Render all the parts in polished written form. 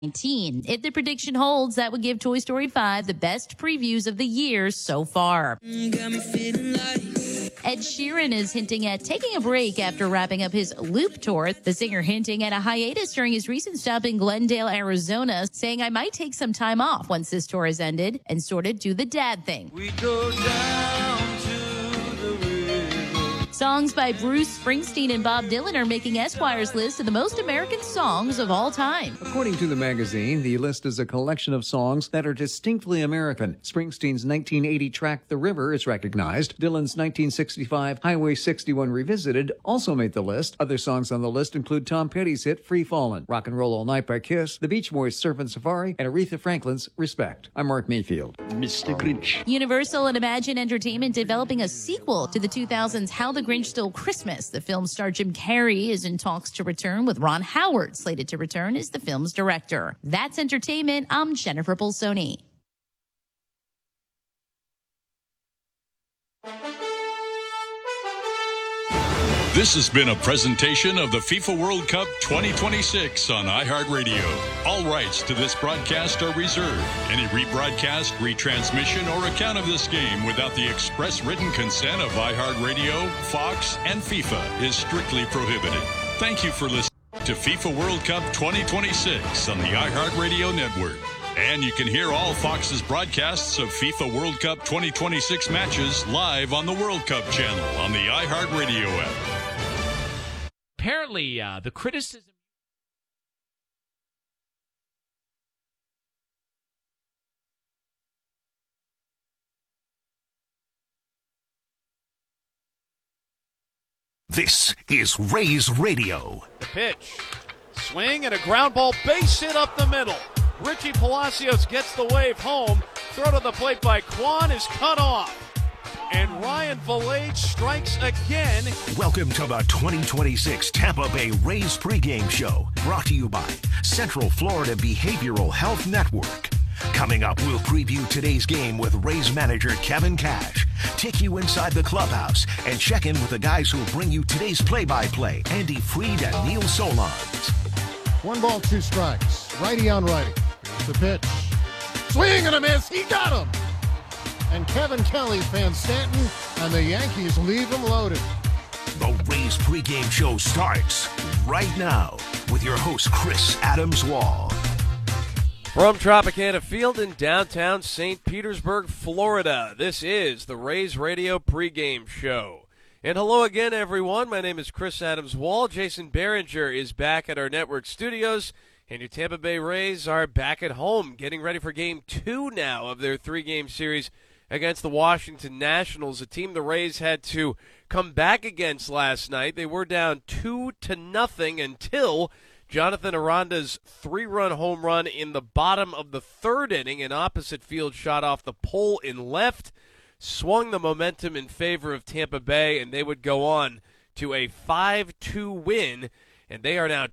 19. If the prediction holds, that would give Toy Story 5 the best previews of the year so far. Ed Sheeran is hinting at taking a break after wrapping up his Loop tour. The singer hinting at a hiatus during his recent stop in Glendale, Arizona, saying, "I might take some time off once this tour has ended and sort of do the dad thing." We go down to the river. Songs by Bruce Springsteen and Bob Dylan are making Esquire's list of the most American songs of all time. According to the magazine, the list is a collection of songs that are distinctly American. Springsteen's 1980 track The River is recognized. Dylan's 1965 Highway 61 Revisited also made the list. Other songs on the list include Tom Petty's hit Free Fallin', Rock and Roll All Night by Kiss, The Beach Boys' Surfin' Safari, and Aretha Franklin's Respect. I'm Mark Mayfield. Mr. Grinch. Universal and Imagine Entertainment developing a sequel to the 2000s How the Grinch Stole Christmas. The film's star Jim Carrey is in talks to return, with Ron Howard slated to return as the film's director. That's entertainment. I'm Jennifer Bolsoni. This has been a presentation of the FIFA World Cup 2026 on iHeartRadio. All rights to this broadcast are reserved. Any rebroadcast, retransmission, or account of this game without the express written consent of iHeartRadio, Fox, and FIFA is strictly prohibited. Thank you for listening to FIFA World Cup 2026 on the iHeartRadio network. And you can hear all Fox's broadcasts of FIFA World Cup 2026 matches live on the World Cup channel on the iHeartRadio app. Apparently, the criticism... This is Rays Radio. The pitch. Swing and a ground ball, base hit up the middle. Richie Palacios gets the wave home. Throw to the plate by Kwan is cut off. And Ryan Valade strikes again. Welcome to the 2026 Tampa Bay Rays pregame show, brought to you by Central Florida Behavioral Health Network. Coming up, we'll preview today's game with Rays manager Kevin Cash, take you inside the clubhouse, and check in with the guys who'll bring you today's play-by-play, Andy Freed and Neil Solondz. 1-2 strikes. Righty on righty. The pitch. Swing and a miss. He got him. And Kevin Kelly fans Stanton, and the Yankees leave him loaded. The Rays pregame show starts right now with your host, Chris Adams-Wall. From Tropicana Field in downtown St. Petersburg, Florida, this is the Rays Radio pregame show. And hello again, everyone. My name is Chris Adams-Wall. Jason Behringer is back at our network studios, and your Tampa Bay Rays are back at home, getting ready for Game 2 now of their three-game series against the Washington Nationals, a team the Rays had to come back against last night. They were down 2-0 until Jonathan Aranda's three-run home run in the bottom of the third inning, an opposite field shot off the pole in left, swung the momentum in favor of Tampa Bay, and they would go on to a 5-2 win, and they are now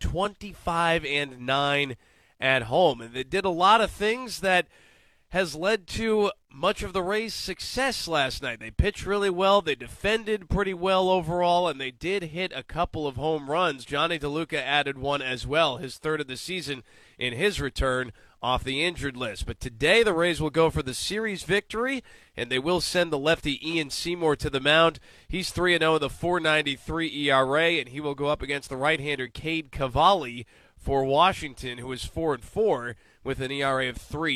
25-9 at home. And they did a lot of things that has led to much of the Rays' success last night. They pitched really well, they defended pretty well overall, and they did hit a couple of home runs. Johnny DeLuca added one as well, his third of the season in his return off the injured list. But today the Rays will go for the series victory, and they will send the lefty Ian Seymour to the mound. He's 3-0 with a .493 ERA, and he will go up against the right-hander Cade Cavalli for Washington, who is 4-4 with an ERA of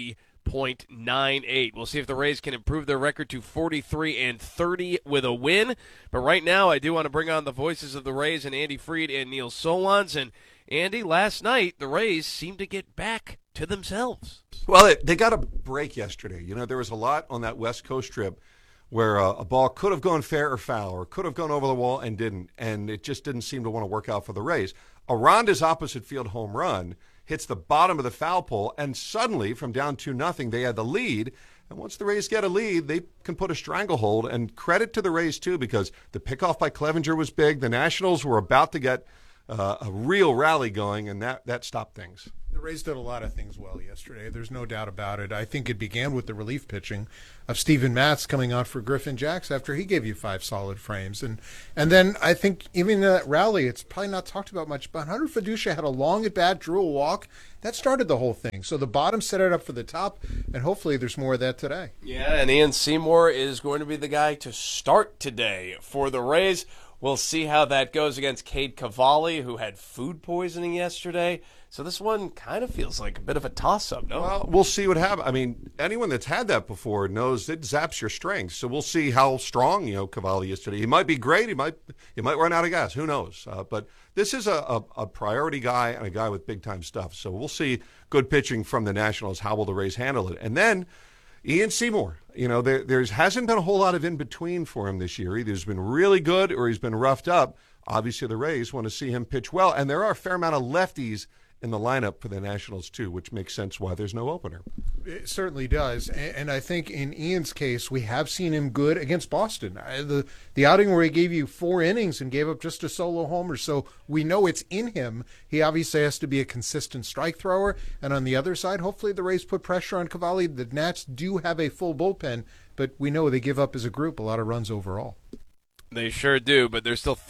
3.98. We'll see if the Rays can improve their record to 43-30 with a win. But right now, I do want to bring on the voices of the Rays and Andy Freed and Neil Solondz. And Andy, last night, the Rays seemed to get back to themselves. Well, they got a break yesterday. You know, there was a lot on that West Coast trip where a ball could have gone fair or foul, or could have gone over the wall and didn't, and it just didn't seem to want to work out for the Rays. Aranda's opposite field home run hits the bottom of the foul pole, and suddenly, from down 2-0, they had the lead. And once the Rays get a lead, they can put a stranglehold. And credit to the Rays, too, because the pickoff by Clevenger was big. The Nationals were about to get a real rally going, and that stopped things. The Rays did a lot of things well yesterday. There's no doubt about it. I think it began with the relief pitching of Steven Matz coming out for Griffin Jacks after he gave you 5 solid frames. And then I think even in that rally, it's probably not talked about much, but Hunter Fiducia had a long at-bat, drew a walk. That started the whole thing. So the bottom set it up for the top, and hopefully there's more of that today. Yeah, and Ian Seymour is going to be the guy to start today for the Rays. We'll see how that goes against Cade Cavalli, who had food poisoning yesterday. So this one kind of feels like a bit of a toss-up, no? Well, we'll see what happens. I mean, anyone that's had that before knows it zaps your strength. So we'll see how strong, Cavalli is today. He might be great. He might run out of gas. Who knows? But this is a priority guy and a guy with big-time stuff. So we'll see good pitching from the Nationals. How will the Rays handle it? And then Ian Seymour. There hasn't been a whole lot of in-between for him this year. Either he's been really good or he's been roughed up. Obviously, the Rays want to see him pitch well. And there are a fair amount of lefties in the lineup for the Nationals, too, which makes sense why there's no opener. It certainly does. And I think in Ian's case, we have seen him good against Boston. The outing where he gave you 4 innings and gave up just a solo homer, so we know it's in him. He obviously has to be a consistent strike thrower. And on the other side, hopefully the Rays put pressure on Cavalli. The Nats do have a full bullpen, but we know they give up as a group a lot of runs overall. They sure do, but they're still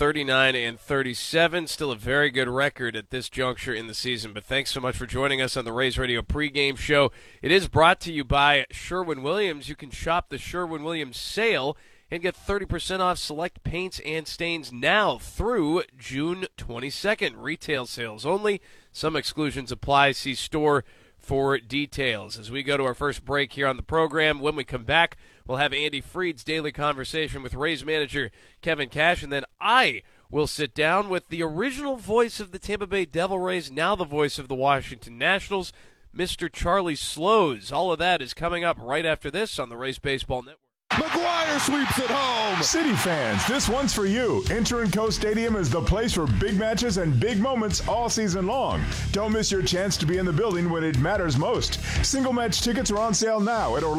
39-37, still a very good record at this juncture in the season. But thanks so much for joining us on the Rays Radio pregame show. It is brought to you by Sherwin-Williams. You can shop the Sherwin-Williams sale and get 30% off select paints and stains now through June 22nd. Retail sales only. Some exclusions apply. See store for details. As we go to our first break here on the program, when we come back, we'll have Andy Freed's daily conversation with Rays manager Kevin Cash, and then I will sit down with the original voice of the Tampa Bay Devil Rays, now the voice of the Washington Nationals, Mr. Charlie Slows. All of that is coming up right after this on the Rays Baseball Network. McGuire sweeps it home. City fans, this one's for you. Enter Co Stadium is the place for big matches and big moments all season long. Don't miss your chance to be in the building when it matters most. Single match tickets are on sale now at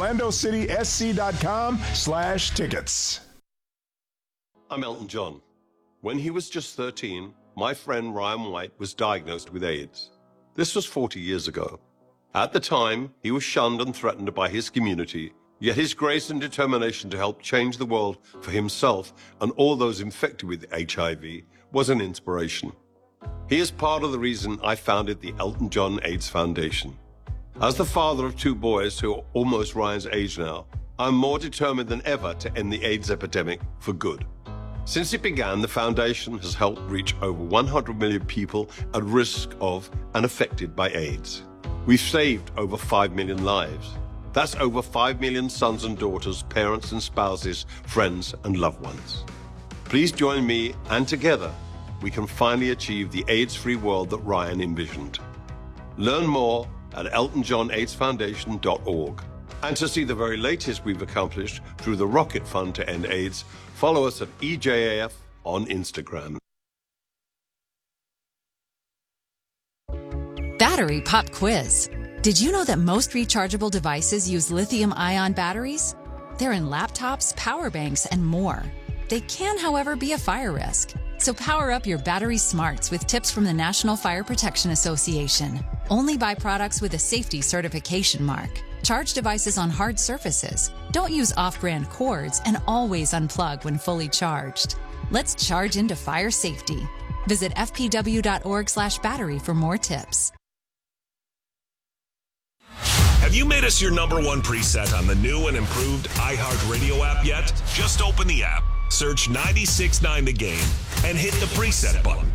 orlandocitysc.com/tickets. I'm Elton John. When he was just 13, my friend Ryan White was diagnosed with AIDS. This was 40 years ago. At the time, he was shunned and threatened by his community. Yet his grace and determination to help change the world for himself and all those infected with HIV was an inspiration. He is part of the reason I founded the Elton John AIDS Foundation. As the father of 2 boys who are almost Ryan's age now, I'm more determined than ever to end the AIDS epidemic for good. Since it began, the foundation has helped reach over 100 million people at risk of and affected by AIDS. We've saved over 5 million lives. That's over 5 million sons and daughters, parents and spouses, friends and loved ones. Please join me, and together we can finally achieve the AIDS-free world that Ryan envisioned. Learn more at eltonjohnaidsfoundation.org. And to see the very latest we've accomplished through the Rocket Fund to End AIDS, follow us at EJAF on Instagram. Battery Pop Quiz. Did you know that most rechargeable devices use lithium-ion batteries? They're in laptops, power banks, and more. They can, however, be a fire risk. So power up your battery smarts with tips from the National Fire Protection Association. Only buy products with a safety certification mark. Charge devices on hard surfaces. Don't use off-brand cords, and always unplug when fully charged. Let's charge into fire safety. Visit fpw.org/battery for more tips. Have you made us your #1 preset on the new and improved iHeartRadio app yet? Just open the app, search 96.9 The Game, and hit the preset button.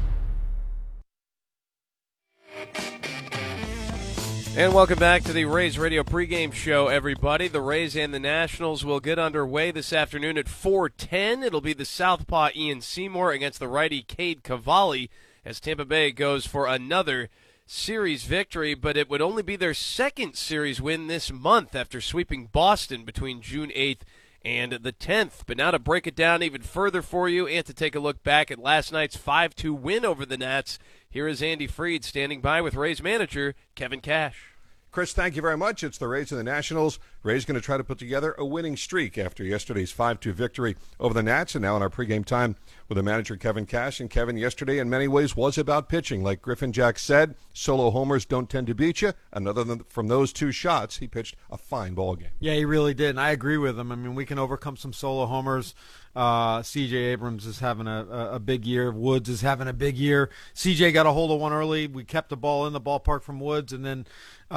And welcome back to the Rays Radio pregame show, everybody. The Rays and the Nationals will get underway this afternoon at 4:10. It'll be the southpaw Ian Seymour against the righty Cade Cavalli as Tampa Bay goes for another series victory, but it would only be their second series win this month after sweeping Boston between June 8th and the 10th. But now to break it down even further for you and to take a look back at last night's 5-2 win over the Nats, here is Andy Freed standing by with Rays manager Kevin Cash. Chris, thank you very much. It's the Rays and the Nationals. Rays going to try to put together a winning streak after yesterday's 5-2 victory over the Nats, and now in our pregame time with the manager Kevin Cash. And Kevin, yesterday in many ways was about pitching. Like Griffin Jack said, solo homers don't tend to beat you. And other than from those two shots, he pitched a fine ball game. Yeah, he really did, and I agree with him. I mean, we can overcome some solo homers. C.J. Abrams is having a big year. Woods is having a big year. C.J. got a hold of one early. We kept the ball in the ballpark from Woods, and then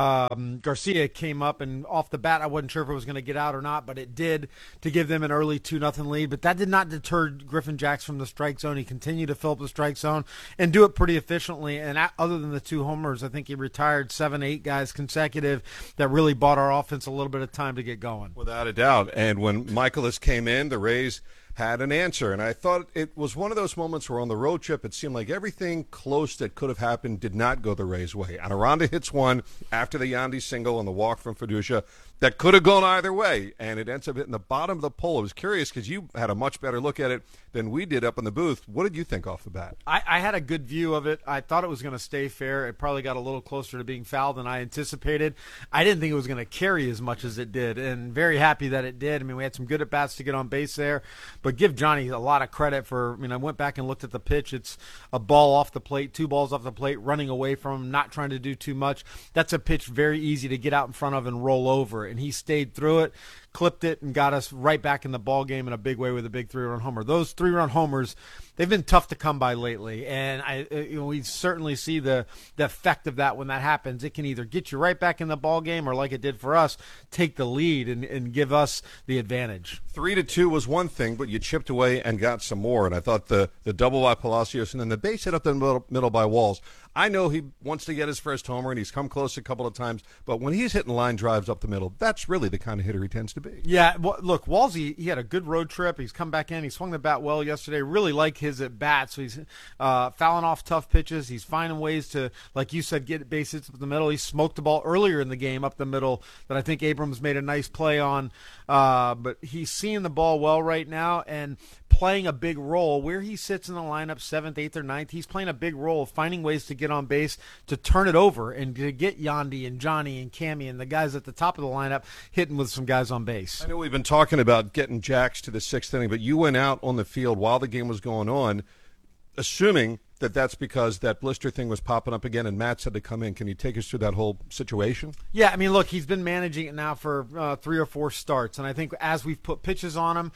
Garcia came up, and off the bat, I wasn't sure if it was going to get out or not, but it did to give them an early 2-0 lead. But that did not deter Griffin Jacks from the strike zone. He continued to fill up the strike zone and do it pretty efficiently. And other than the 2 homers, I think he retired 7-8 guys consecutive that really bought our offense a little bit of time to get going. Without a doubt. And when Michaelis came in, the Rays had an answer. And I thought it was one of those moments where on the road trip it seemed like everything close that could have happened did not go the Rays' way. And Aranda hits one after the Yandy single on the walk from Fiducia that could have gone either way, and it ends up hitting the bottom of the pole. I was curious because you had a much better look at it than we did up in the booth. What did you think off the bat? I had a good view of it. I thought it was going to stay fair. It probably got a little closer to being fouled than I anticipated. I didn't think it was going to carry as much as it did, and very happy that it did. I mean, we had some good at-bats to get on base there, but give Johnny a lot of credit for, I went back and looked at the pitch. It's a ball off the plate, 2 balls off the plate, running away from him, not trying to do too much. That's a pitch very easy to get out in front of and roll over, and he stayed through it, clipped it, and got us right back in the ball game in a big way with a big 3-run homer. Those 3-run homers, they've been tough to come by lately, and we certainly see the effect of that when that happens. It can either get you right back in the ball game or, like it did for us, take the lead and give us the advantage. 3-2 was one thing, but you chipped away and got some more, and I thought the double by Palacios and then the base hit up the middle by Walls. I know he wants to get his first homer, and he's come close a couple of times, but when he's hitting line drives up the middle, that's really the kind of hitter he tends to be. Yeah, well, look, Walsey, he had a good road trip. He's come back in. He swung the bat well yesterday. Really like his at-bat, so he's fouling off tough pitches. He's finding ways to, like you said, get base hits up the middle. He smoked the ball earlier in the game up the middle that I think Abrams made a nice play on, but he's seeing the ball well right now and playing a big role where he sits in the lineup 7th, 8th, or 9th. He's playing a big role, finding ways to get on base, to turn it over, and to get Yandy and Johnny and Cammy and the guys at the top of the lineup hitting with some guys on base. I know we've been talking about getting Jacks to the 6th inning, but you went out on the field while the game was going on, assuming that that's because that blister thing was popping up again and Matt had to come in. Can you take us through that whole situation? Yeah, I mean, look, he's been managing it now for 3 or 4 starts, and I think as we've put pitches on him,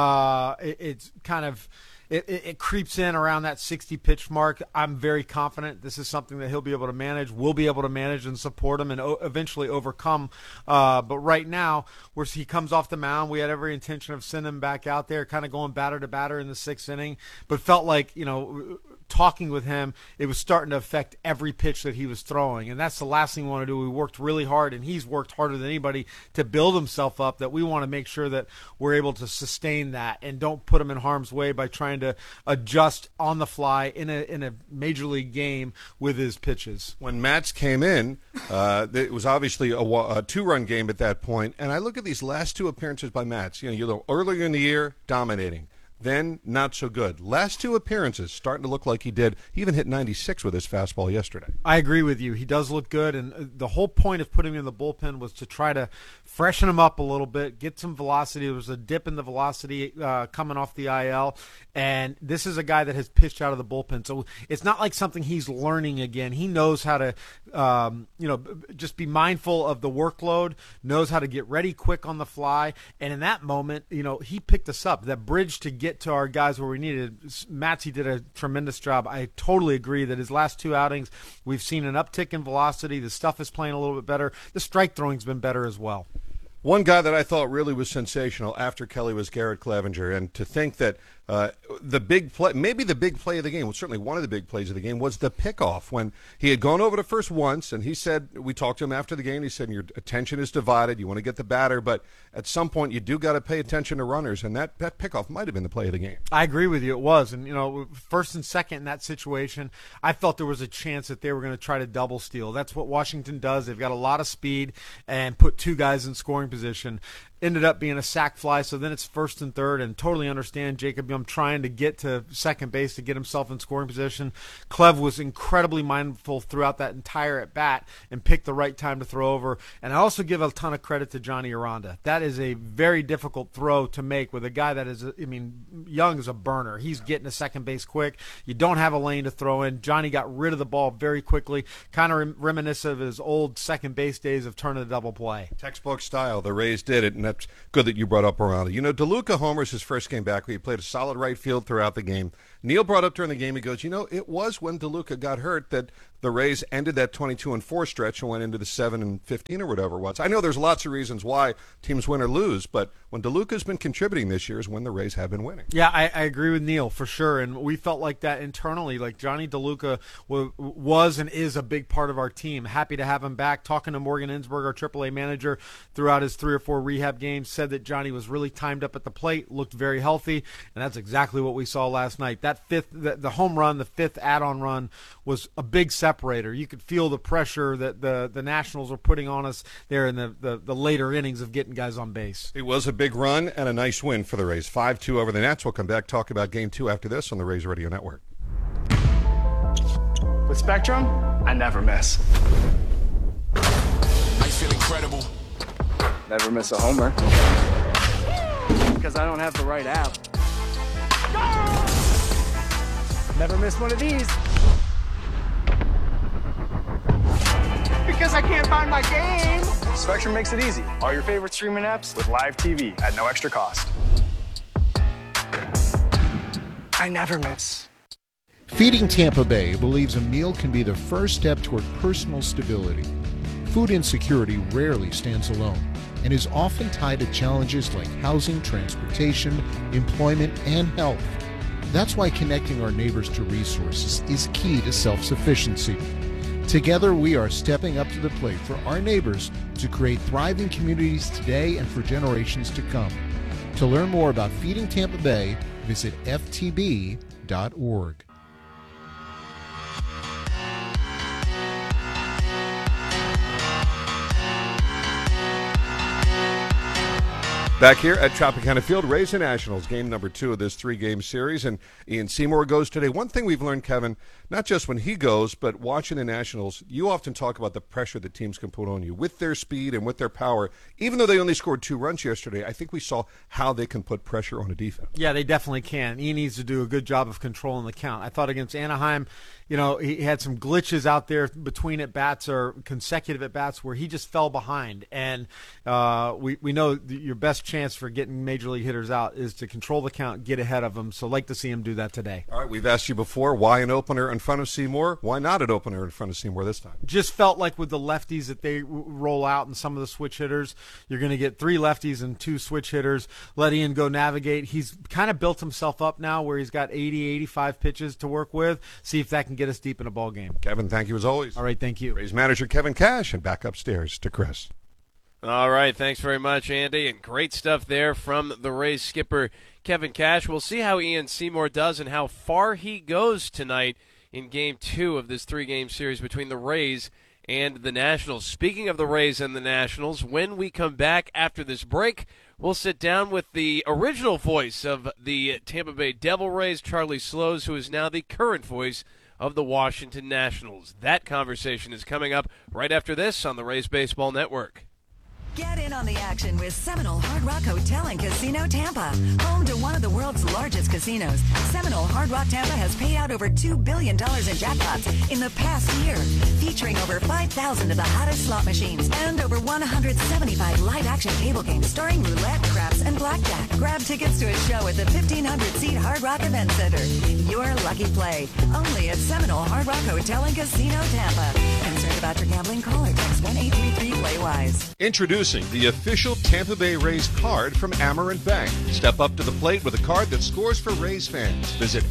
it's kind of – It creeps in around that 60 pitch mark. I'm very confident this is something that he'll be able to manage. We'll be able to manage and support him and eventually overcome. But right now, where he comes off the mound, we had every intention of sending him back out there, kind of going batter to batter in the 6th inning, but felt like, talking with him, it was starting to affect every pitch that he was throwing. And that's the last thing we want to do. We worked really hard, and he's worked harder than anybody to build himself up, that we want to make sure that we're able to sustain that and don't put him in harm's way by trying to adjust on the fly in a major league game with his pitches. When Matz came in, it was obviously a 2-run game at that point, and I look at these last 2 appearances by Matz. Earlier in the year, dominating. Then not so good. Last 2 appearances starting to look like he did. He even hit 96 with his fastball yesterday. I agree with you. He does look good, and the whole point of putting him in the bullpen was to try to freshen him up a little bit, get some velocity. There was a dip in the velocity coming off the IL, and this is a guy that has pitched out of the bullpen. So it's not like something he's learning again. He knows how to, just be mindful of the workload, knows how to get ready quick on the fly, and in that moment, he picked us up. That bridge to get to our guys where we needed. Matsy did a tremendous job. I totally agree that his last 2 outings, we've seen an uptick in velocity. The stuff is playing a little bit better. The strike throwing's been better as well. One guy that I thought really was sensational after Kelly was Garrett Clevenger, and to think that the big play, maybe the big play of the game, well, certainly one of the big plays of the game, was the pickoff when he had gone over to first once, and he said, we talked to him after the game, he said, your attention is divided, you want to get the batter, but at some point you do got to pay attention to runners, and that pickoff might have been the play of the game. I agree with you, it was, and first and second in that situation, I felt there was a chance that they were going to try to double steal. That's what Washington does. They've got a lot of speed and put 2 guys in scoring position. ended up being a sac fly, so then it's 1st and 3rd, and totally understand Jacob Young trying to get to second base to get himself in scoring position. Clev was incredibly mindful throughout that entire at-bat and picked the right time to throw over. And I also give a ton of credit to Johnny Aranda. That is a very difficult throw to make with a guy that is, Young is a burner. He's getting to second base quick. You don't have a lane to throw in. Johnny got rid of the ball very quickly, kind of reminiscent of his old second base days of turning the double play. Textbook style. The Rays did it, and that's good that you brought up Aranda. DeLuca homers his first game back. He played a solid right field throughout the game. Neil brought up during the game, he goes, it was when DeLuca got hurt that the Rays ended that 22-4 stretch and went into the 7-15 or whatever it was. I know there's lots of reasons why teams win or lose, but when DeLuca's been contributing this year is when the Rays have been winning. Yeah, I agree with Neil for sure, and we felt like that internally. Like Johnny DeLuca was and is a big part of our team. Happy to have him back. Talking to Morgan Ensberg, our AAA manager, throughout his 3 or 4 rehab games, said that Johnny was really timed up at the plate, looked very healthy, and that's exactly what we saw last night. That the home run, the 5th add-on run, was a big separator. You could feel the pressure that the Nationals were putting on us there in the later innings of getting guys on base. It was a big run and a nice win for the Rays. 5-2 over the Nats. We'll come back, talk about Game 2 after this on the Rays Radio Network. With Spectrum, I never miss. I feel incredible. Never miss a homer. Because I don't have the right app. Never miss one of these. Because I can't find my game. Spectrum makes it easy. All your favorite streaming apps with live TV at no extra cost. I never miss. Feeding Tampa Bay believes a meal can be the first step toward personal stability. Food insecurity rarely stands alone and is often tied to challenges like housing, transportation, employment, and health. That's why connecting our neighbors to resources is key to self-sufficiency. Together, we are stepping up to the plate for our neighbors to create thriving communities today and for generations to come. To learn more about Feeding Tampa Bay, visit ftb.org. Back here at Tropicana Field, Rays and Nationals, game number 2 of this 3-game series, and Ian Seymour goes today. One thing we've learned, Kevin, not just when he goes, but watching the Nationals, you often talk about the pressure that teams can put on you with their speed and with their power. Even though they only scored 2 runs yesterday, I think we saw how they can put pressure on a defense. Yeah, they definitely can. He needs to do a good job of controlling the count. I thought against Anaheim, he had some glitches out there between at-bats or consecutive at-bats where he just fell behind. And we know your best chance for getting major league hitters out is to control the count, get ahead of them. So I'd like to see him do that today. All right, we've asked you before, why an opener in front of Seymour? Why not an opener in front of Seymour this time? Just felt like with the lefties that they roll out and some of the switch hitters, you're going to get 3 lefties and 2 switch hitters. Let Ian go navigate. He's kind of built himself up now where he's got 80, 85 pitches to work with. See if that can get us deep in a ball game. Kevin, thank you as always. All right, thank you. Rays manager Kevin Cash, and back upstairs to Chris. All right, thanks very much, Andy, and great stuff there from the Rays skipper Kevin Cash. We'll see how Ian Seymour does and how far he goes tonight in Game 2 of this 3-game series between the Rays and the Nationals. Speaking of the Rays and the Nationals, when we come back after this break, we'll sit down with the original voice of the Tampa Bay Devil Rays, Charlie Slows, who is now the current voice of the Washington Nationals. That conversation is coming up right after this on the Rays Baseball Network. Get in on the action with Seminole Hard Rock Hotel and Casino Tampa. Home to one of the world's largest casinos, Seminole Hard Rock Tampa has paid out over $2 billion in jackpots in the past year, featuring over 5,000 of the hottest slot machines and over 175 live-action table games starring roulette, craps, and blackjack. Grab tickets to a show at the 1,500-seat Hard Rock Event Center. Your lucky play, only at Seminole Hard Rock Hotel and Casino Tampa. Concerned about your gambling? Call or text 1-833-PLAY-WISE. Introducing the official Tampa Bay Rays card from Amerant Bank. Step up to the plate with a card that scores for Rays fans. Visit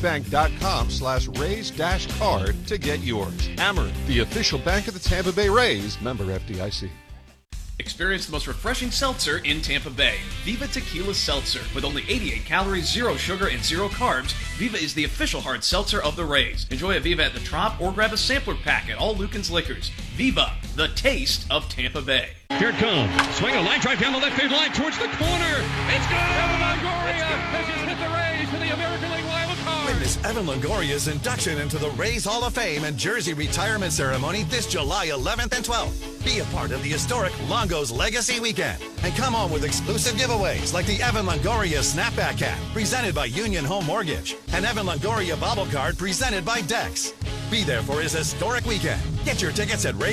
amerantbank.com/Rays-card to get yours. Amerant, the official bank of the Tampa Bay Rays, member FDIC. Experience the most refreshing seltzer in Tampa Bay. Viva Tequila Seltzer. With only 88 calories, 0 sugar, and 0 carbs, Viva is the official hard seltzer of the Rays. Enjoy a Viva at the Trop or grab a sampler pack at all Lucan's Liquors. Viva, the taste of Tampa Bay. Here it comes. Swing a line drive down the left field line towards the corner. It's gone! Evan Longoria has just hit the Rays for the American League wild card. Witness Evan Longoria's induction into the Rays Hall of Fame and jersey retirement ceremony this July 11th and 12th. Be a part of the historic Longo's Legacy Weekend and come home with exclusive giveaways like the Evan Longoria Snapback Cap presented by Union Home Mortgage and Evan Longoria Bobble Card presented by Dex. Be there for his historic weekend. Get your tickets at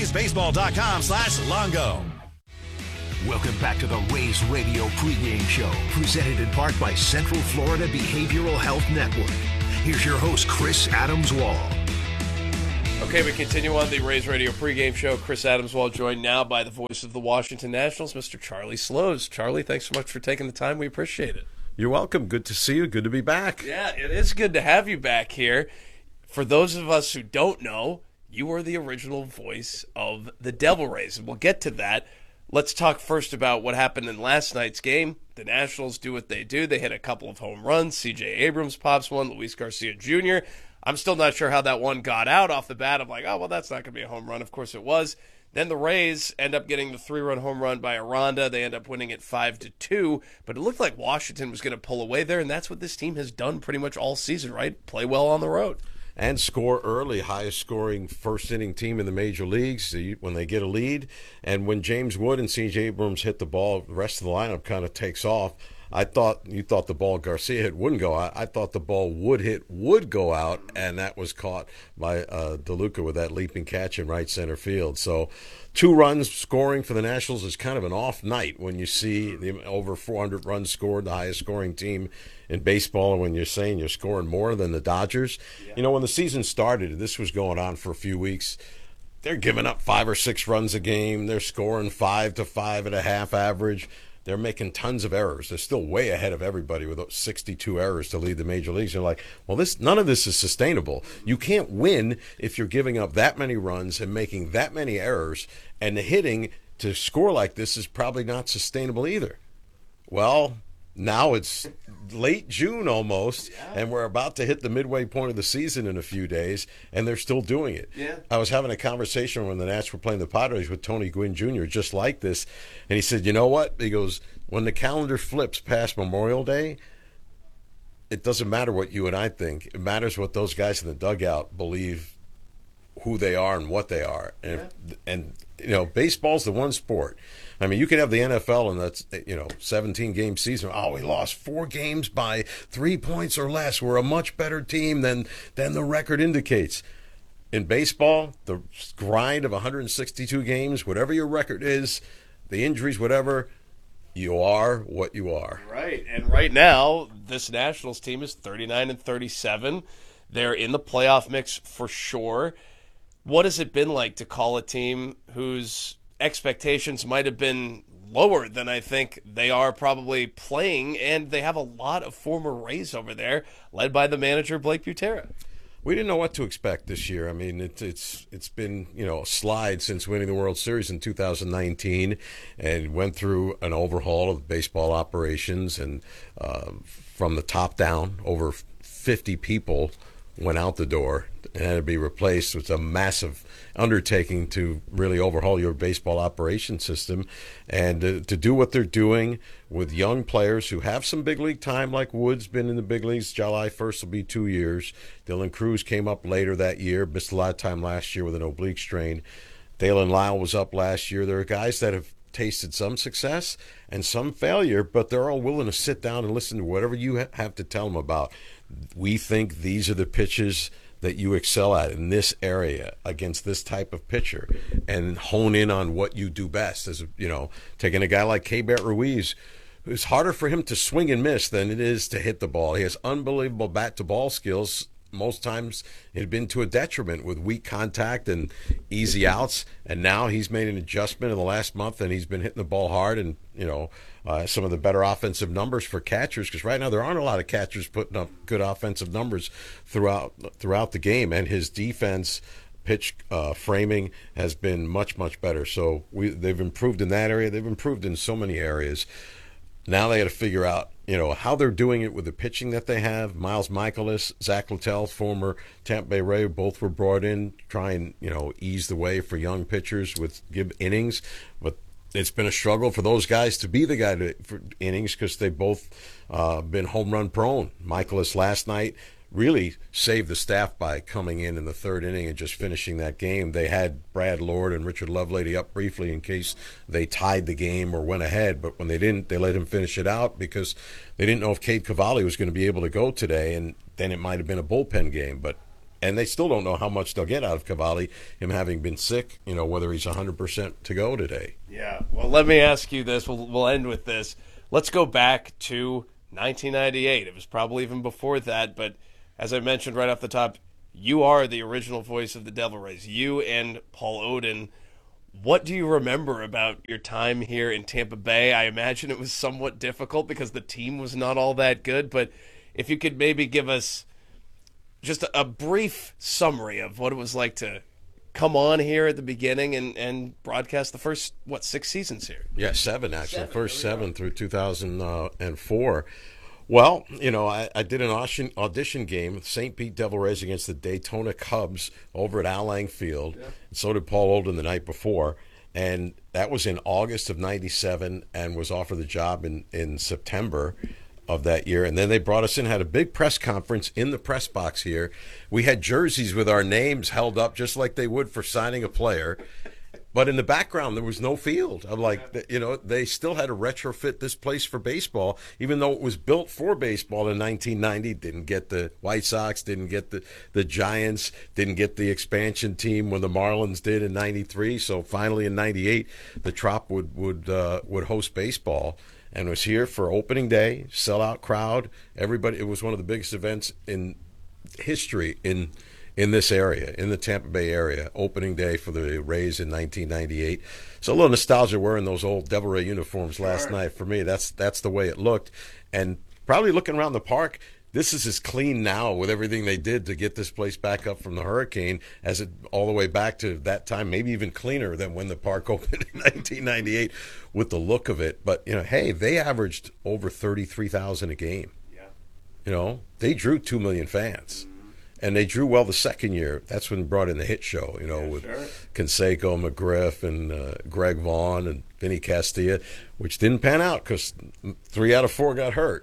raysbaseball.com/Longo. Welcome back to the Rays Radio pregame show, presented in part by Central Florida Behavioral Health Network. Here's your host, Chris Adams-Wall. Okay, we continue on the Rays Radio pregame show. Chris Adams-Wall joined now by the voice of the Washington Nationals, Mr. Charlie Slows. Charlie, thanks so much for taking the time. We appreciate it. You're welcome. Good to see you. Good to be back. Yeah, it is good to have you back here. For those of us who don't know, you were the original voice of the Devil Rays, and we'll get to that. Let's talk first about what happened in last night's game. The Nationals do what they do. They hit a couple of home runs. C.J. Abrams pops one. Luis Garcia Jr. I'm still not sure how that one got out off the bat. I'm like, oh, well, that's not going to be a home run. Of course it was. Then the Rays end up getting the 3-run home run by Aranda. They end up winning it 5-2. But it looked like Washington was going to pull away there, and that's what this team has done pretty much all season, right? Play well on the road. And score early, highest scoring first inning team in the major leagues when they get a lead. And when James Wood and C.J. Abrams hit the ball, the rest of the lineup kind of takes off. You thought the ball Garcia hit wouldn't go out. I thought the ball would go out, and that was caught by DeLuca with that leaping catch in right center field. So 2 runs scoring for the Nationals is kind of an off night when you see the over 400 runs scored, the highest scoring team in baseball, and when you're saying you're scoring more than the Dodgers. Yeah. You know, when the season started, this was going on for a few weeks. They're giving up 5 or 6 runs a game. They're scoring 5 to 5.5 average. They're making tons of errors. They're still way ahead of everybody with 62 errors to lead the major leagues. You're like, well, none of this is sustainable. You can't win if you're giving up that many runs and making that many errors, and the hitting to score like this is probably not sustainable either. Well, now it's late June almost, and we're about to hit the midway point of the season in a few days, and they're still doing it. Yeah. I was having a conversation when the Nats were playing the Padres with Tony Gwynn Jr. just like this, and he said, you know what? He goes, when the calendar flips past Memorial Day, it doesn't matter what you and I think. It matters what those guys in the dugout believe who they are and what they are. And you know, baseball's the one sport. I mean, you could have the NFL and that's, 17-game season. Oh, we lost 4 games by 3 points or less. We're a much better team than the record indicates. In baseball, the grind of 162 games, whatever your record is, the injuries, whatever, you are what you are. Right, and right now, this Nationals team is 39-37. They're in the playoff mix for sure. What has it been like to call a team whose expectations might have been lower than I think they are probably playing, and they have a lot of former Rays over there, led by the manager, Blake Butera? We didn't know what to expect this year. I mean, it's been, a slide since winning the World Series in 2019, and went through an overhaul of baseball operations, and from the top down, over 50 people went out the door and had to be replaced. It's a massive undertaking to really overhaul your baseball operation system, and to do what they're doing with young players who have some big league time, like Wood's been in the big leagues. July 1st will be 2 years. Dylan Cruz came up later that year, missed a lot of time last year with an oblique strain. Dalen Lyle was up last year. There are guys that have tasted some success and some failure, but they're all willing to sit down and listen to whatever you have to tell them about. We think these are the pitches that you excel at in this area against this type of pitcher, and hone in on what you do best. As taking a guy like Keibert Ruiz, it's harder for him to swing and miss than it is to hit the ball. He has unbelievable bat-to-ball skills. Most times it had been to a detriment with weak contact and easy outs, and now he's made an adjustment in the last month, and he's been hitting the ball hard, and some of the better offensive numbers for catchers, because right now there aren't a lot of catchers putting up good offensive numbers throughout the game, and his defense pitch framing has been much, much better. So they've improved in that area. They've improved in so many areas. Now they got to figure out, how they're doing it with the pitching that they have. Miles Michaelis, Zach Littell, former Tampa Bay Ray, both were brought in, try and, ease the way for young pitchers with give innings. But it's been a struggle for those guys to be the guy for innings because they've both been home run prone. Michaelis last night really saved the staff by coming in the third inning and just finishing that game. They had Brad Lord and Richard Lovelady up briefly in case they tied the game or went ahead, but when they didn't, they let him finish it out because they didn't know if Cade Cavalli was going to be able to go today, and then it might have been a bullpen game. And they still don't know how much they'll get out of Cavalli, him having been sick, whether he's 100% to go today. Yeah, well, let me ask you this. We'll end with this. Let's go back to 1998. It was probably even before that, but as I mentioned right off the top, you are the original voice of the Devil Rays. You and Paul Odin. What do you remember about your time here in Tampa Bay? I imagine it was somewhat difficult because the team was not all that good, but if you could maybe give us just a brief summary of what it was like to come on here at the beginning and broadcast the first, 6 seasons here? Yeah, 7 actually. First 7 through 2004. Well, I did an audition game with St. Pete Devil Rays against the Daytona Cubs over at Al Lang Field. Yeah. And so did Paul Olden the night before. And that was in August of 97 and was offered the job in September of that year. And then they brought us in, had a big press conference in the press box here. We had jerseys with our names held up just like they would for signing a player. But in the background, there was no field. I'm like, they still had to retrofit this place for baseball, even though it was built for baseball in 1990. Didn't get the White Sox, didn't get the Giants, didn't get the expansion team when the Marlins did in 93. So finally in 98, the Trop would host baseball and was here for opening day, sellout crowd. Everybody, it was one of the biggest events in history in this area, in the Tampa Bay area, opening day for the Rays in 1998. So a little nostalgia wearing those old Devil Ray uniforms last night. For me, that's the way it looked. And probably looking around the park, this is as clean now with everything they did to get this place back up from the hurricane as it all the way back to that time, maybe even cleaner than when the park opened in 1998 with the look of it. But, hey, they averaged over 33,000 a game. Yeah. They drew 2 million fans. And they drew well the second year. That's when they brought in the hit show, with Canseco, McGriff, and Greg Vaughn and Vinny Castilla, which didn't pan out because 3 out of 4 got hurt.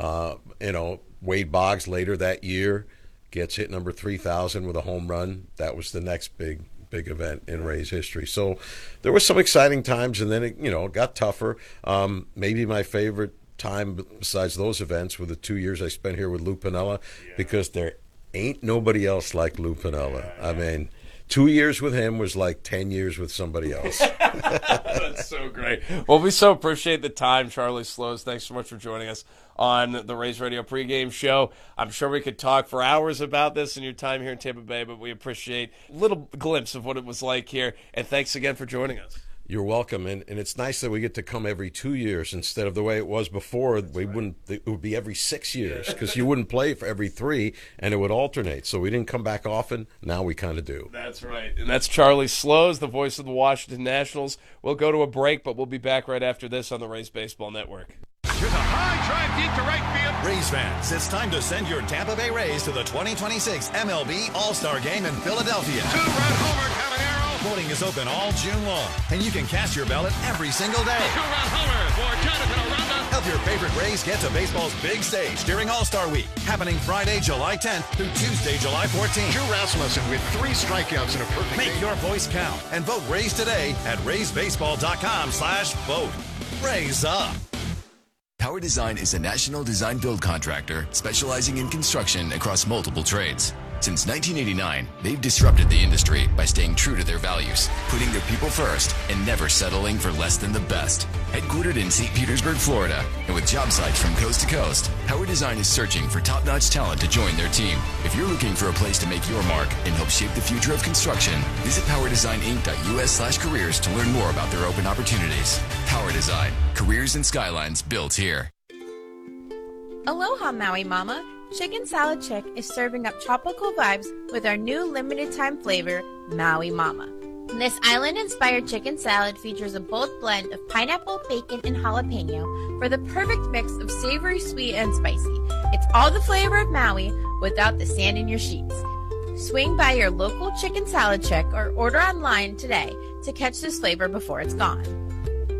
Wade Boggs later that year gets hit number 3,000 with a home run. That was the next big event in Rays history. So there were some exciting times, and then it got tougher. Maybe my favorite time besides those events were the 2 years I spent here with Lou Piniella, because there ain't nobody else like Lou Piniella. I mean, 2 years with him was like 10 years with somebody else. That's so great. Well, we so appreciate the time, Charlie Slows. Thanks so much for joining us on the Rays Radio pregame show. I'm sure we could talk for hours about this and your time here in Tampa Bay, but we appreciate a little glimpse of what it was like here. And thanks again for joining us. You're welcome, and it's nice that we get to come every 2 years instead of the way it was before. It would be every 6 years because you wouldn't play for every 3, and it would alternate. So we didn't come back often. Now we kind of do. That's right, and that's Charlie Slows, the voice of the Washington Nationals. We'll go to a break, but we'll be back right after this on the Rays Baseball Network. Here's a high drive deep to right field. Rays fans, it's time to send your Tampa Bay Rays to the 2026 MLB All-Star Game in Philadelphia. 2-run homer, Caminero. Voting is open all June long, and you can cast your ballot every single day. 2-run homer for Jonathan Aranda. Help your favorite Rays get to baseball's big stage during All-Star Week, happening Friday, July 10th through Tuesday, July 14th. Drew Rasmussen with 3 strikeouts in a perfect Make game. your voice count and vote Rays today at raysbaseball.com/vote. Rays up. Power Design is a national design build contractor specializing in construction across multiple trades. Since 1989, they've disrupted the industry by staying true to their values, putting their people first, and never settling for less than the best. Headquartered in St. Petersburg, Florida, and with job sites from coast to coast, Power Design is searching for top-notch talent to join their team. If you're looking for a place to make your mark and help shape the future of construction, visit PowerDesignInc.us/careers to learn more about their open opportunities. Power Design, careers and skylines built here. Aloha, Maui Mama. Chicken Salad Chick is serving up tropical vibes with our new limited-time flavor, Maui Mama. This island-inspired chicken salad features a bold blend of pineapple, bacon, and jalapeno for the perfect mix of savory, sweet, and spicy. It's all the flavor of Maui without the sand in your sheets. Swing by your local Chicken Salad Chick or order online today to catch this flavor before it's gone.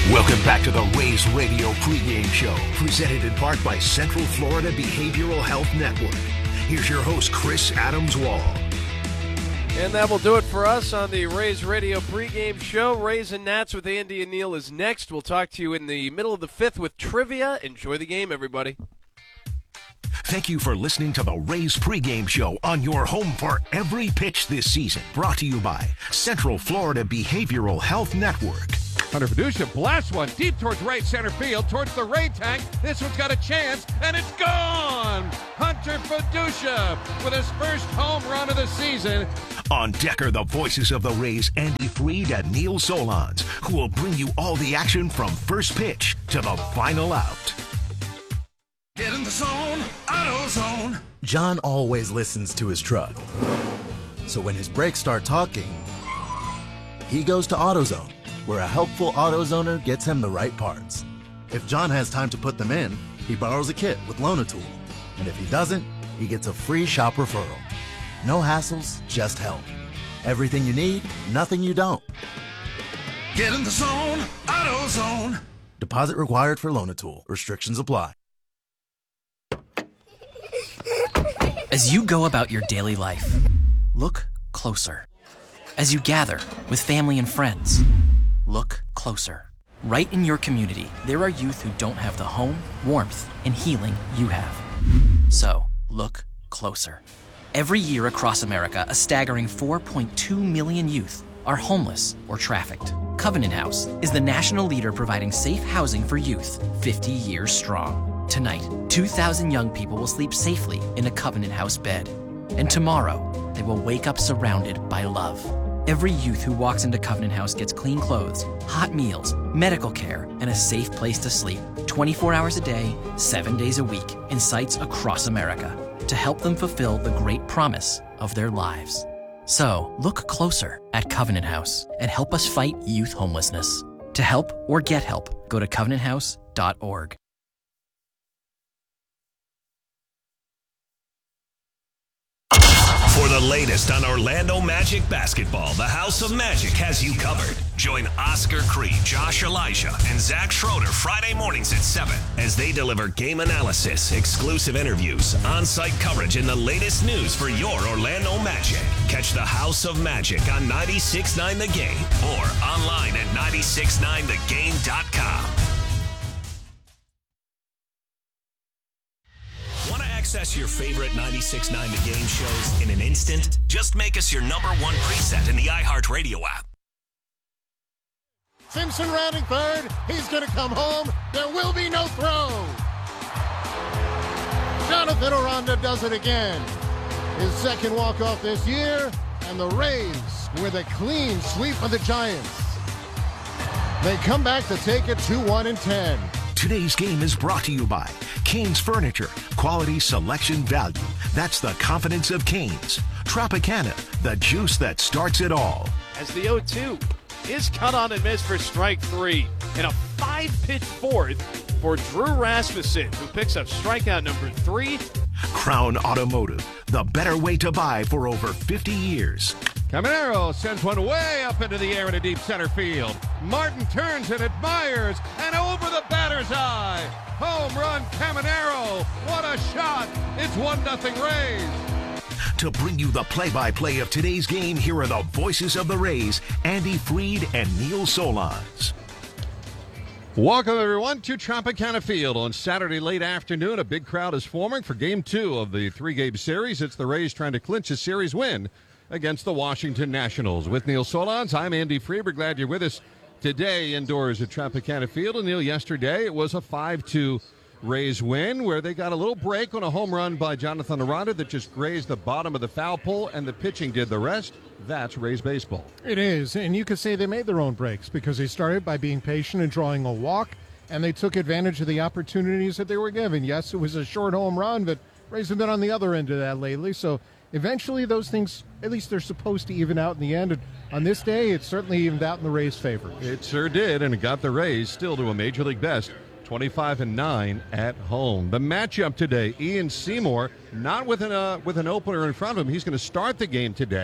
Welcome back to the Rays Radio pregame show, presented in part by Central Florida Behavioral Health Network. Here's your host, Chris Adams Wall. And that will do it for us on the Rays Radio pregame show. Rays and Nats with Andy and Neil is next. We'll talk to you in the middle of the fifth with trivia. Enjoy the game, everybody. Thank you for listening to the Rays pregame show on your home for every pitch this season. Brought to you by Central Florida Behavioral Health Network. Hunter Fiducia blasts one deep towards right center field, towards the Ray tank. This one's got a chance, and it's gone! Hunter Fiducia with his first home run of the season. On deck are the voices of the Rays, Andy Freed and Neil Solondz, who will bring you all the action from first pitch to the final out. Get in the zone, AutoZone. John always listens to his truck. So when his brakes start talking, he goes to AutoZone, where a helpful AutoZoner gets him the right parts. If John has time to put them in, he borrows a kit with Loan-A-Tool. And if he doesn't, he gets a free shop referral. No hassles, just help. Everything you need, nothing you don't. Get in the zone, AutoZone. Deposit required for Loan-A-Tool. Restrictions apply. As you go about your daily life, look closer. As you gather with family and friends, look closer. Right in your community, there are youth who don't have the home, warmth, and healing you have. So, look closer. Every year across America, a staggering 4.2 million youth are homeless or trafficked. Covenant House is the national leader providing safe housing for youth, 50 years strong. Tonight, 2,000 young people will sleep safely in a Covenant House bed. And tomorrow, they will wake up surrounded by love. Every youth who walks into Covenant House gets clean clothes, hot meals, medical care, and a safe place to sleep 24 hours a day, 7 days a week in sites across America to help them fulfill the great promise of their lives. So, look closer at Covenant House and help us fight youth homelessness. To help or get help, go to covenanthouse.org. For the latest on Orlando Magic basketball, the House of Magic has you covered. Join Oscar Creed, Josh Elijah, and Zach Schroeder Friday mornings at 7 as they deliver game analysis, exclusive interviews, on-site coverage, and the latest news for your Orlando Magic. Catch the House of Magic on 96.9 The Game or online at 969thegame.com. Want to access your favorite 96.9 The Game shows in an instant? Just make us your #1 preset in the iHeartRadio app. Simpson rounding third. He's going to come home. There will be no throw. Jonathan Aranda does it again. His second walk-off this year, and the Rays with a clean sweep of the Giants. They come back to take it 2-1 and 10. Today's game is brought to you by Canes Furniture. Quality, selection, value. That's the confidence of Canes. Tropicana, the juice that starts it all. As the 0-2 is cut on and missed for strike 3. And a 5-pitch fourth for Drew Rasmussen, who picks up strikeout number 3. Crown Automotive, the better way to buy for over 50 years. Caminero sends one way up into the air in a deep center field. Martin turns and admires, and over the batter's eye. Home run, Caminero. What a shot. It's 1-0 Rays. To bring you the play-by-play of today's game, here are the voices of the Rays, Andy Freed and Neil Solondz. Welcome, everyone, to Tropicana Field on Saturday late afternoon. A big crowd is forming for Game 2 of the 3-game series. It's the Rays trying to clinch a series win against the Washington Nationals. With Neil Solondz, I'm Andy Freed. We're glad you're with us today indoors at Tropicana Field. And Neil, yesterday it was a 5-2 Rays win where they got a little break on a home run by Jonathan Aranda that just grazed the bottom of the foul pole, and the pitching did the rest. That's Rays baseball. It is, and you could say they made their own breaks because they started by being patient and drawing a walk, and they took advantage of the opportunities that they were given. Yes, it was a short home run, but Rays have been on the other end of that lately, so eventually those things, at least they're supposed to even out in the end. And on this day, it certainly evened out in the Rays' favor. It sure did, and it got the Rays still to a Major League best, 25-9 at home. The matchup today, Ian Seymour, not with an opener in front of him. He's going to start the game today.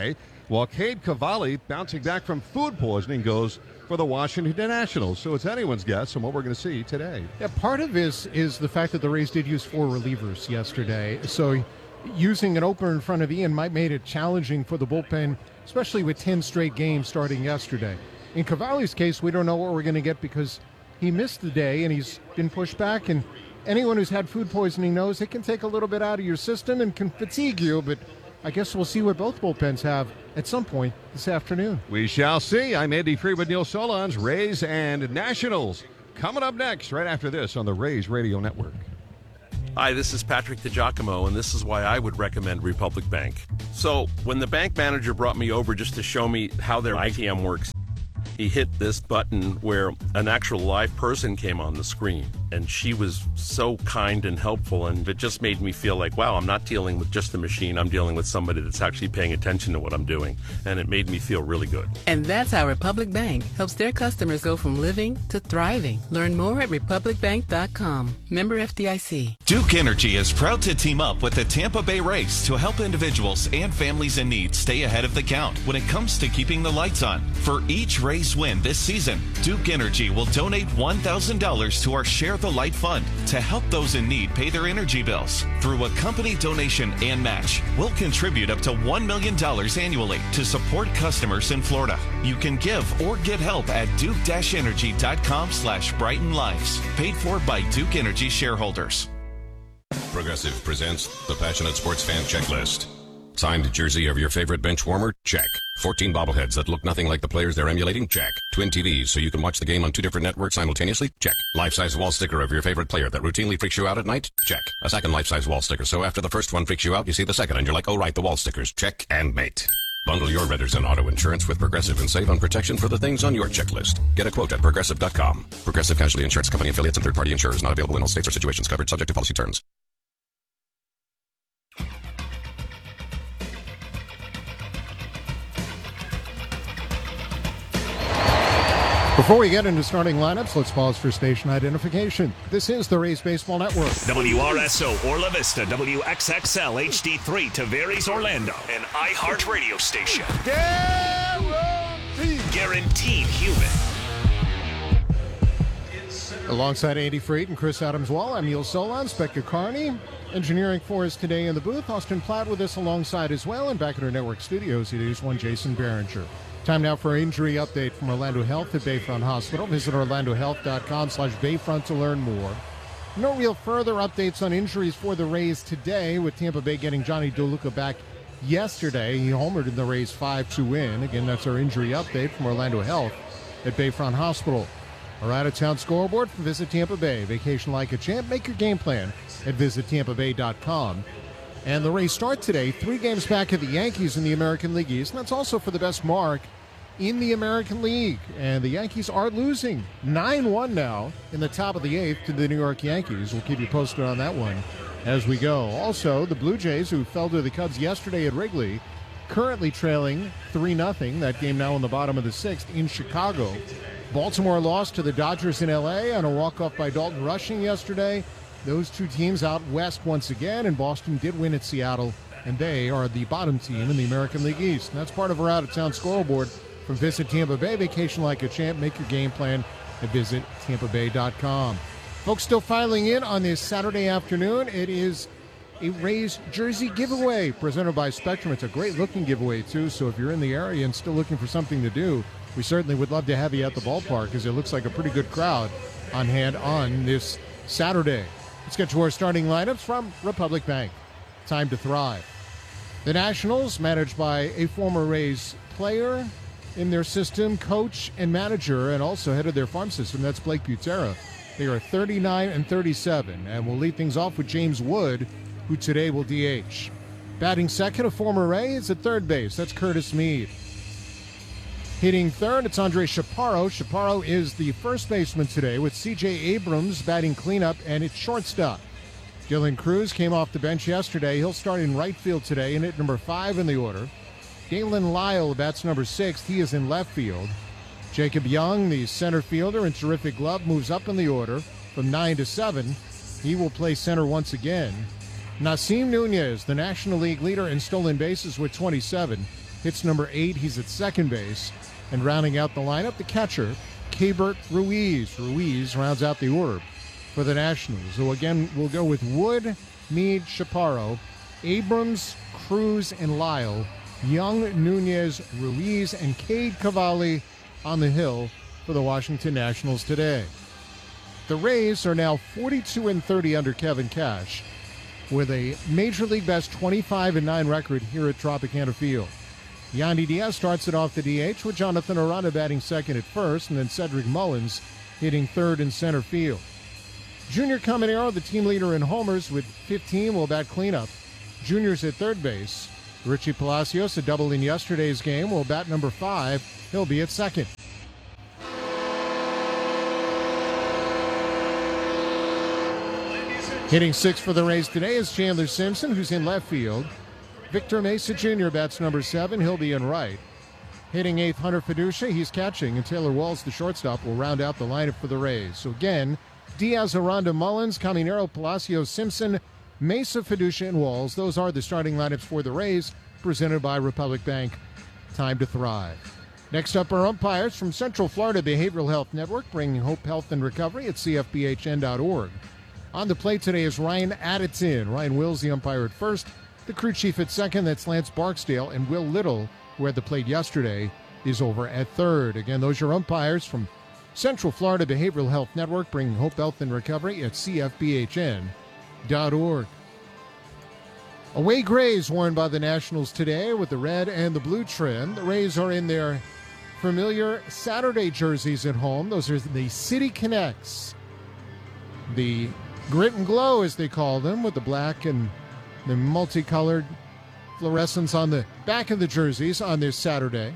while Cade Cavalli, bouncing back from food poisoning, goes for the Washington Nationals. So it's anyone's guess on what we're going to see today. Yeah, part of this is the fact that the Rays did use 4 relievers yesterday. So using an opener in front of Ian might made it challenging for the bullpen, especially with 10 straight games starting yesterday. In Cavalli's case, we don't know what we're going to get because he missed the day and he's been pushed back. And anyone who's had food poisoning knows it can take a little bit out of your system and can fatigue you, but I guess we'll see what both bullpens have at some point this afternoon. We shall see. I'm Andy Freed with Neil Solondz, Rays and Nationals. Coming up next, right after this on the Rays Radio Network. Hi, this is Patrick DiGiacomo, and this is why I would recommend Republic Bank. So, when the bank manager brought me over just to show me how their ITM works, he hit this button where an actual live person came on the screen, and she was so kind and helpful, and it just made me feel like, wow, I'm not dealing with just a machine, I'm dealing with somebody that's actually paying attention to what I'm doing, and it made me feel really good. And that's how Republic Bank helps their customers go from living to thriving. Learn more at republicbank.com. Member FDIC. Duke Energy is proud to team up with the Tampa Bay Rays to help individuals and families in need stay ahead of the count when it comes to keeping the lights on. For each Rays win this season, Duke Energy will donate $1,000 to our Share the Light Fund to help those in need pay their energy bills. Through a company donation and match, we'll contribute up to $1 million annually to support customers in Florida. You can give or get help at duke-energy.com/Brighten Lives. Paid for by Duke Energy shareholders. Progressive presents the Passionate Sports Fan Checklist. Signed jersey of your favorite bench warmer? Check. 14 bobbleheads that look nothing like the players they're emulating? Check. Twin TVs so you can watch the game on 2 different networks simultaneously? Check. Life-size wall sticker of your favorite player that routinely freaks you out at night? Check. A second life-size wall sticker so after the first one freaks you out, you see the second and you're like, oh right, the wall stickers. Check and mate. Bundle your renters and auto insurance with Progressive and save on protection for the things on your checklist. Get a quote at Progressive.com. Progressive Casualty Insurance Company affiliates and third-party insurers not available in all states or situations covered subject to policy terms. Before we get into starting lineups, let's pause for station identification. This is the Rays Baseball Network. WRSO Orla Vista, WXXL HD3 Tavares Orlando, an iHeartRadio station. Guaranteed human. Alongside Andy Freed and Chris Adams-Wall, I'm Neil Solondz, Becca Carney. Engineering for us today in the booth, Austin Platt with us alongside as well. And back at our network studios, it is one Jason Behringer. Time now for an injury update from Orlando Health at Bayfront Hospital. Visit orlandohealth.com/Bayfront to learn more. No real further updates on injuries for the Rays today, with Tampa Bay getting Johnny DeLuca back yesterday. He homered in the Rays' 5-2 win. Again, that's our injury update from Orlando Health at Bayfront Hospital. Our out-of-town scoreboard from Visit Tampa Bay. Vacation like a champ. Make your game plan at visitTampaBay.com. And the Rays start today 3 games back at the Yankees in the American League East. And that's also for the best mark in the American League. And the Yankees are losing 9-1 now in the top of the 8th to the New York Yankees. We'll keep you posted on that one as we go. Also, the Blue Jays, who fell to the Cubs yesterday at Wrigley, currently trailing 3-0. That game now in the bottom of the 6th in Chicago. Baltimore lost to the Dodgers in L.A. on a walk-off by Dalton Rushing yesterday. Those 2 teams out west once again, and Boston did win at Seattle, and they are the bottom team in the American League East. And that's part of our out-of-town scoreboard from Visit Tampa Bay. Vacation like a champ. Make your game plan at visitTampaBay.com. Folks still filing in on this Saturday afternoon. It is a Rays jersey giveaway presented by Spectrum. It's a great-looking giveaway, too, so if you're in the area and still looking for something to do, we certainly would love to have you at the ballpark, because it looks like a pretty good crowd on hand on this Saturday. Let's get to our starting lineups from Republic Bank. Time to thrive. The Nationals, managed by a former Rays player in their system, coach and manager, and also head of their farm system. That's Blake Butera. They are 39-37, and we'll lead things off with James Wood, who today will DH. Batting second, a former Ray, is at third base. That's Curtis Mead. Hitting third, it's Andre Chaparro. Chaparro is the first baseman today, with C.J. Abrams batting cleanup, and it's shortstop. Dylan Cruz came off the bench yesterday. He'll start in right field today and at number 5 in the order. Galen Lyle bats number 6. He is in left field. Jacob Young, the center fielder in terrific glove, moves up in the order from 9 to 7. He will play center once again. Nasim Nunez, the National League leader in stolen bases with 27. hits number 8. He's at second base. And rounding out the lineup, the catcher, Keibert Ruiz. Ruiz rounds out the order for the Nationals. So again, we'll go with Wood, Meade, Chaparro, Abrams, Cruz, and Lyle, Young, Nunez, Ruiz, and Cade Cavalli on the hill for the Washington Nationals today. The Rays are now 42-30 under Kevin Cash, with a Major League Best 25-9 record here at Tropicana Field. Yandy Diaz starts it off the DH with Jonathan Aranda batting second at first, and then Cedric Mullins hitting third in center field. Junior Caminero, the team leader in homers with 15, will bat cleanup. Junior's at third base. Richie Palacios, a double in yesterday's game, will bat number 5. He'll be at second. Hitting 6 for the Rays today is Chandler Simpson, who's in left field. Victor Mesa Jr. bats number 7. He'll be in right. Hitting 8th, Hunter Fiducia. He's catching, and Taylor Walls, the shortstop, will round out the lineup for the Rays. So again, Diaz, Aranda, Mullins, Caminero, Palacios, Simpson, Mesa, Fiducia, and Walls. Those are the starting lineups for the Rays, presented by Republic Bank. Time to thrive. Next up are umpires from Central Florida Behavioral Health Network, bringing hope, health, and recovery at cfbhn.org. On the plate today is Ryan Addison. Ryan Wills, the umpire, at first. The crew chief at second, that's Lance Barksdale, and Will Little, who had the plate yesterday, is over at third. Again, those are umpires from Central Florida Behavioral Health Network, bringing hope, health, and recovery at cfbhn.org. Away grays worn by the Nationals today with the red and the blue trim. The Rays are in their familiar Saturday jerseys at home. Those are the City Connects. The grit and glow, as they call them, with the black and the multicolored fluorescence on the back of the jerseys on this Saturday.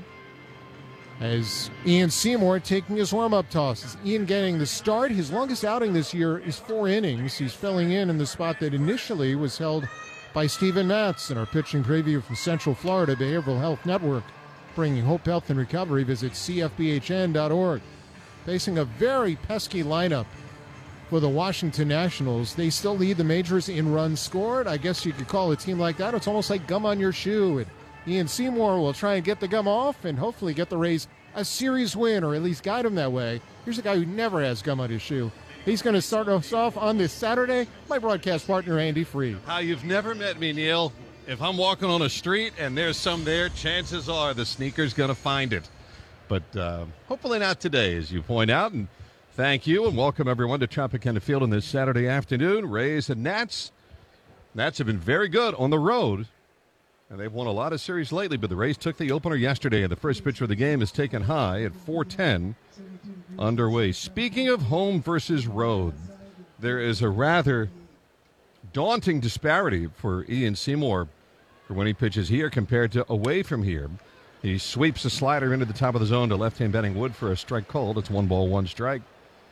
As Ian Seymour taking his warm-up tosses. Ian getting the start. His longest outing this year is 4 innings. He's filling in the spot that initially was held by Steven Matz. In our pitching preview from Central Florida Behavioral Health Network, bringing hope, health, and recovery, visit cfbhn.org. Facing a very pesky lineup for the Washington Nationals. They still lead the majors in runs scored. I guess you could call a team like that, it's almost like gum on your shoe. And Ian Seymour will try and get the gum off and hopefully get the Rays a series win, or at least guide them that way. Here's a guy who never has gum on his shoe. He's going to start us off on this Saturday, my broadcast partner, Andy Freed. How you've never met me, Neil. If I'm walking on a street and there's some there, chances are the sneaker's going to find it. But hopefully not today, as you point out. And thank you, and welcome everyone to Tropicana Field on this Saturday afternoon. Rays and Nats. Nats have been very good on the road, and they've won a lot of series lately, but the Rays took the opener yesterday, and the first pitch of the game is taken high at 4:10 underway. Speaking of home versus road, there is a rather daunting disparity for Ian Seymour for when he pitches here compared to away from here. He sweeps a slider into the top of the zone to left-hand batting Wood for a strike called. It's 1 ball, 1 strike.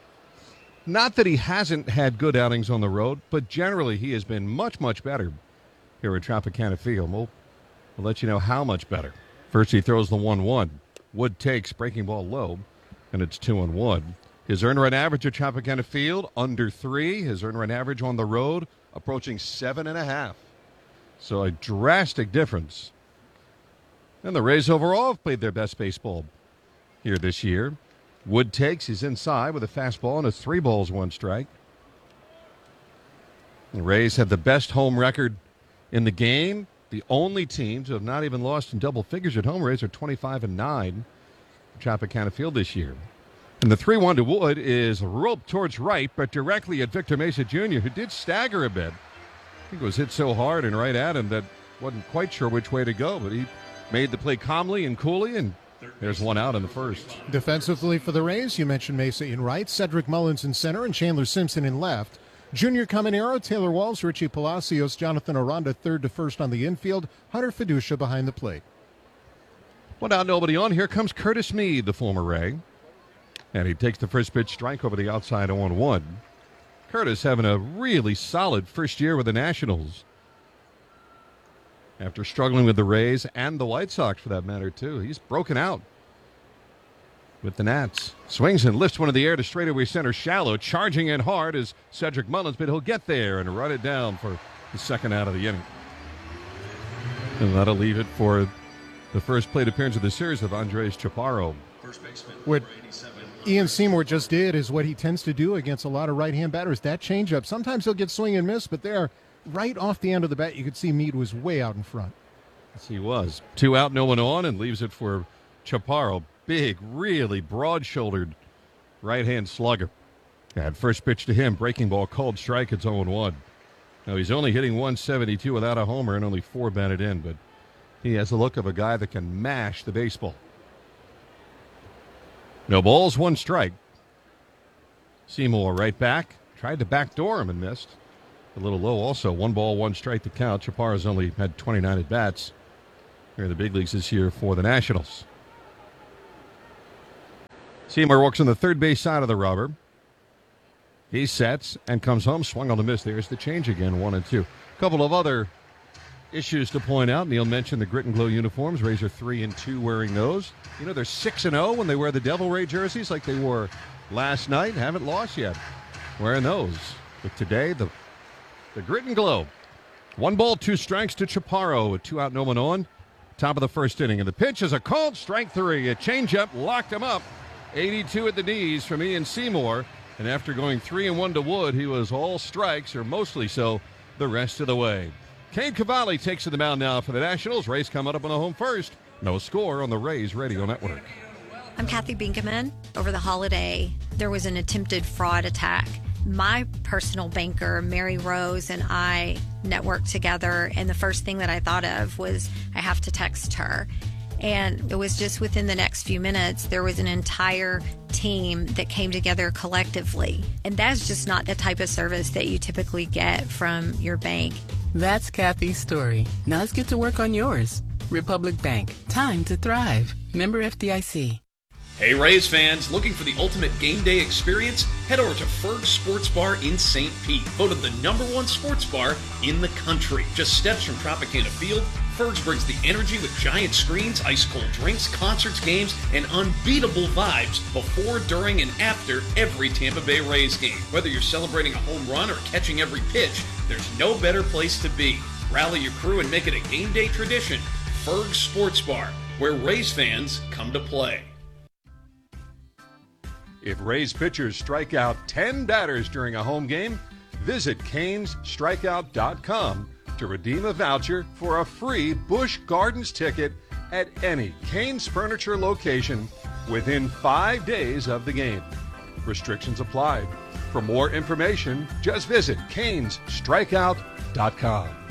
Not that he hasn't had good outings on the road, but generally he has been much, much better here at Tropicana Field. We'll let you know how much better. First he throws the 1-1. Wood takes, breaking ball low, and it's 2-1. His earned run average at Tropicana Field, under 3. His earned run average on the road, approaching 7.5. So a drastic difference. And the Rays overall have played their best baseball here this year. Wood takes, he's inside with a fastball, and it's 3 balls, 1 strike. The Rays have the best home record in the game. The only teams who have not even lost in double figures at home, Rays are 25-9 at Tropicana Field this year. And the 3-1 to Wood is roped towards right, but directly at Victor Mesa Jr., who did stagger a bit. I think it was hit so hard and right at him that wasn't quite sure which way to go, but he made the play calmly and coolly, and there's 1 out in the first. Defensively for the Rays, you mentioned Mesa in right, Cedric Mullins in center, and Chandler Simpson in left. Junior Caminero, Taylor Walls, Richie Palacios, Jonathan Aranda third to first on the infield, Hunter Fiducia behind the plate. Well, now nobody on. Here comes Curtis Meade, the former Ray. And he takes the first pitch strike over the outside 0-1. Curtis having a really solid first year with the Nationals. After struggling with the Rays and the White Sox, for that matter, too. He's broken out with the Nats. Swings and lifts one in the air to straightaway center shallow. Charging in hard is Cedric Mullins, but he'll get there and run it down for the second out of the inning. And that'll leave it for the first plate appearance of the series of Andres Chaparro. First baseman, what Ian Seymour just did is what he tends to do against a lot of right-hand batters. That changeup, sometimes he'll get swing and miss, but there, right off the end of the bat, you could see Meade was way out in front. Yes, he was. 2 out, no one on, and leaves it for Chaparro. Big, really broad-shouldered right-hand slugger. And first pitch to him, breaking ball called strike. It's 0-1. Now he's only hitting 172 without a homer and only 4 batted in, but he has the look of a guy that can mash the baseball. No balls, 1 strike. Seymour right back. Tried to backdoor him and missed. A little low also. 1 ball, 1 strike to count. Chaparro's only had 29 at-bats here in the big leagues this year for the Nationals. Seymour walks on the third base side of the rubber. He sets and comes home. Swung on the miss. There's the change again, 1-2. A couple of other issues to point out. Neil mentioned the Grit and Glow uniforms. Rays are 3-2 wearing those. You know, they're 6-0 when they wear the Devil Ray jerseys like they wore last night. Haven't lost yet wearing those. But today, the Grit and Glow. 1 ball, 2 strikes to Chaparro with 2 out, no one on. Top of the first inning. And the pitch is a called strike 3. A changeup locked him up. 82 at the knees from Ian Seymour. And after going 3-1 to Wood, he was all strikes, or mostly so, the rest of the way. Cade Cavalli takes to the mound now for the Nationals. Rays coming up on the home first. No score on the Rays Radio Network. I'm Kathy Binkaman. Over the holiday, there was an attempted fraud attack. My personal banker, Mary Rose, and I networked together, and the first thing that I thought of was I have to text her. And it was just within the next few minutes, there was an entire team that came together collectively. And that's just not the type of service that you typically get from your bank. That's Kathy's story. Now let's get to work on yours. Republic Bank. Time to thrive. Member FDIC. Hey Rays fans, looking for the ultimate game day experience? Head over to Ferg's Sports Bar in St. Pete, voted the #1 sports bar in the country. Just steps from Tropicana Field, Ferg's brings the energy with giant screens, ice-cold drinks, concerts, games, and unbeatable vibes before, during, and after every Tampa Bay Rays game. Whether you're celebrating a home run or catching every pitch, there's no better place to be. Rally your crew and make it a game day tradition. Ferg's Sports Bar, where Rays fans come to play. If Rays pitchers strike out 10 batters during a home game, visit CanesStrikeout.com to redeem a voucher for a free Busch Gardens ticket at any Canes Furniture location within 5 days of the game. Restrictions apply. For more information, just visit CanesStrikeout.com.